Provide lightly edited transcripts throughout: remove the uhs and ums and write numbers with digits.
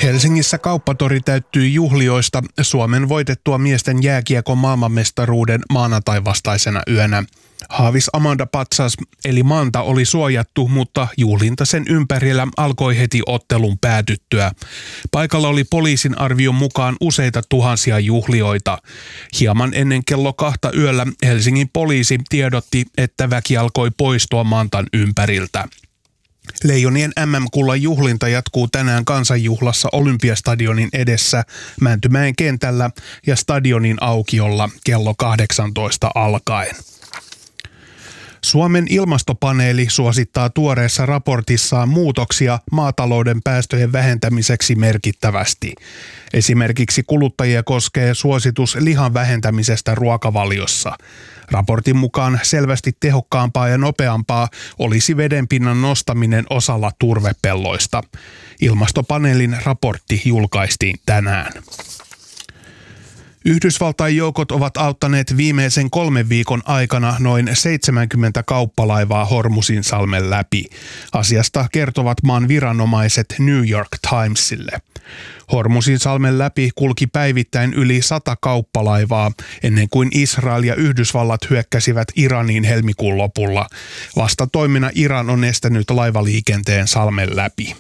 Helsingissä kauppatori täyttyi juhlioista Suomen voitettua miesten jääkiekon maailmanmestaruuden maanantai vastaisena yönä. Haavis Amanda patsas eli Manta oli suojattu, mutta juhlinta sen ympärillä alkoi heti ottelun päätyttyä. Paikalla oli poliisin arvion mukaan useita tuhansia juhlijoita. Hieman ennen kello 2 yöllä Helsingin poliisi tiedotti, että väki alkoi poistua Mantan ympäriltä. Leijonien MM-kullan juhlinta jatkuu tänään kansanjuhlassa Olympiastadionin edessä Mäntymäen kentällä ja stadionin aukiolla kello 18 alkaen. Suomen ilmastopaneeli suosittaa tuoreessa raportissaan muutoksia maatalouden päästöjen vähentämiseksi merkittävästi. Esimerkiksi kuluttajia koskee suositus lihan vähentämisestä ruokavaliossa. Raportin mukaan selvästi tehokkaampaa ja nopeampaa olisi vedenpinnan nostaminen osalla turvepelloista. Ilmastopaneelin raportti julkaistiin tänään. Yhdysvaltain joukot ovat auttaneet viimeisen 3 viikon aikana noin 70 kauppalaivaa Hormuzinsalmen läpi. Asiasta kertovat maan viranomaiset New York Timesille. Hormuzinsalmen läpi kulki päivittäin yli 100 kauppalaivaa ennen kuin Israel ja Yhdysvallat hyökkäsivät Iraniin helmikuun lopulla. Vastatoimena Iran on estänyt laivaliikenteen salmen läpi.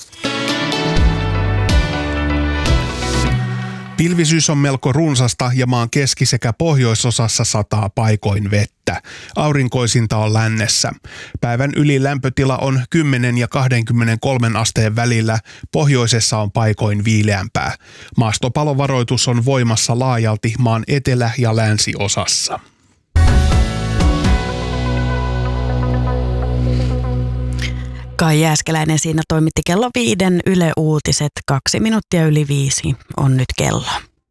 Pilvisyys on melko runsasta ja maan keski- sekä pohjoisosassa sataa paikoin vettä. Aurinkoisinta on lännessä. Päivän ylilämpötila on 10 ja 23 asteen välillä, pohjoisessa on paikoin viileämpää. Maastopalovaroitus on voimassa laajalti maan etelä- ja länsiosassa. Kai Jääskeläinen siinä toimitti kello 5 Yle Uutiset. 2 minuuttia yli 5 on nyt kello.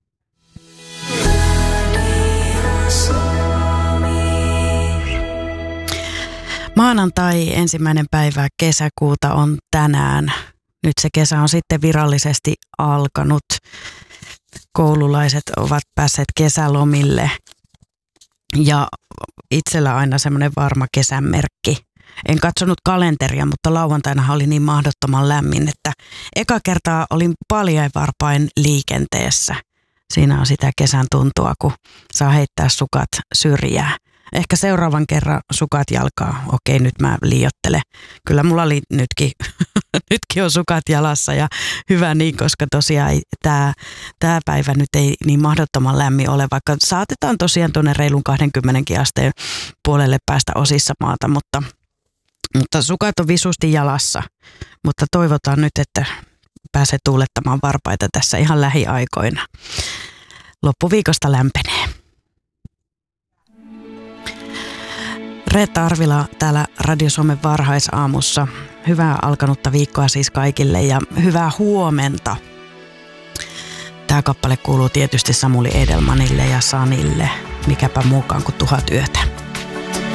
Maanantai 1. päivä kesäkuuta on tänään. Nyt se kesä on sitten virallisesti alkanut. Koululaiset ovat päässeet kesälomille ja itsellä aina semmoinen varma kesän merkki. En katsonut kalenteria, mutta lauantaina oli niin mahdottoman lämmin, että eka kertaa olin paljain varpain liikenteessä. Siinä on sitä kesän tuntua, kun saa heittää sukat syrjää. Ehkä seuraavan kerran sukat jalkaa. Okei, nyt mä liioittelen. Kyllä mulla oli nytkin on sukat jalassa ja hyvä niin, koska tosiaan tämä päivä nyt ei niin mahdottoman lämmin ole, vaikka saatetaan tosiaan tuonne reilun 20 asteen puolelle päästä osissa maata, mutta sukat on visusti jalassa, mutta toivotaan nyt, että pääsee tuulettamaan varpaita tässä ihan lähiaikoina. Loppuviikosta lämpenee. Reetta Arvila täällä Radio Suomen varhaisaamussa. Hyvää alkanutta viikkoa siis kaikille ja hyvää huomenta. Tämä kappale kuuluu tietysti Samuli Edelmanille ja Sanille. Mikäpä muukaan kuin 1000 yötä.